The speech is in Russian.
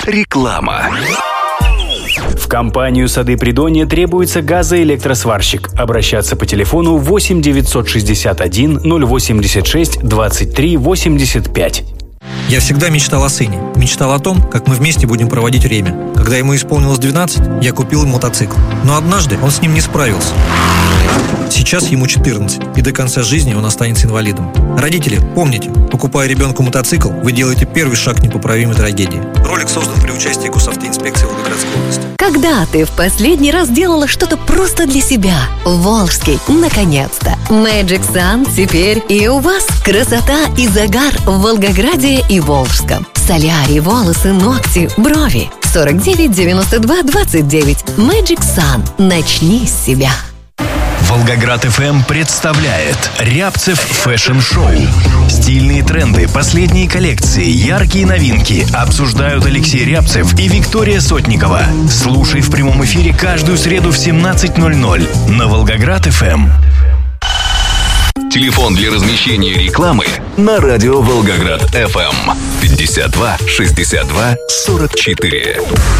Реклама. В компанию «Сады Придонья» требуется газоэлектросварщик. Обращаться по телефону 8 961 086 23 85. Я всегда мечтал о сыне. Мечтал о том, как мы вместе будем проводить время. Когда ему исполнилось 12, я купил ему мотоцикл. Но однажды он с ним не справился. Сейчас ему 14, и до конца жизни он останется инвалидом. Родители, помните, покупая ребенку мотоцикл, вы делаете первый шаг к непоправимой трагедии. Ролик создан при участии Госавтоинспекции Волгоградской области. Когда ты в последний раз делала что-то просто для себя? Волжский, наконец-то. Magic Sun теперь и у вас. Красота и загар в Волгограде и Волжском. Солярий, волосы, ногти, брови. 49 92 29. Magic Sun. Начни с себя. Волгоград ФМ представляет Рябцев фэшн-шоу. Стильные тренды, последние коллекции, яркие новинки обсуждают Алексей Рябцев и Виктория Сотникова. Слушай в прямом эфире каждую среду в 17:00 на Волгоград ФМ. Телефон для размещения рекламы на радио Волгоград ФМ 52 62 44.